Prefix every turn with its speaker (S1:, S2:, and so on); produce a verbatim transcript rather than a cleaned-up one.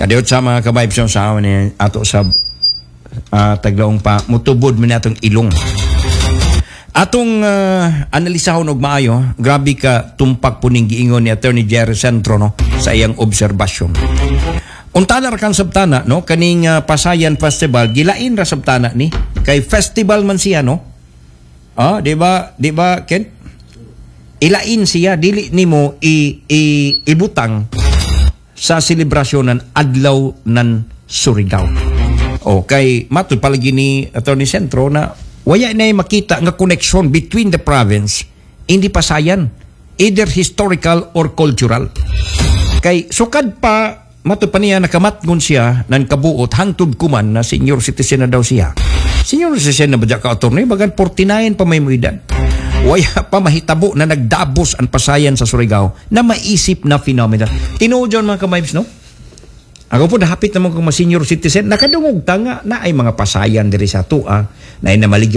S1: Kadiyot sa mga kabibes yung sa awan ni ato sa uh, taglaong pa, mutubod mo na itong ilong. Atong uh, analisahon og maayo, grabe ka tumpak po ning giingon ni Attorney Jerry Centro no, sa iyang obserbasyon. Untana ra kan sabtana no, kaning uh, Pasayan Festival, gilain ra sabtana ni, kay festival man siya no. Ah, di ba, di ba Ken? Ilain siya, dili nimo i, i ibutang sa selebrasyon ng Adlaw ng Surigao. Okay, matud palagi ni Attorney Centro na waya na makita nga connection between the province hindi Pasayan, either historical or cultural. Kay sukad pa matud pa niya nakamatngon siya nan kabuot hangtod kuman na senior citizen na daw siya. Senior citizen na ba ka attorney bagan forty-nine pa may edad. Waya pa mahitabo na nagdabos ang Pasayan sa Surigao na maisip na phenomenon. Tinuod yun mga kamibes, no? Ako po nahapit naman kung mga senior citizen, nakadungog ta nga na ay mga Pasayan diri sa tua, na ay namaligya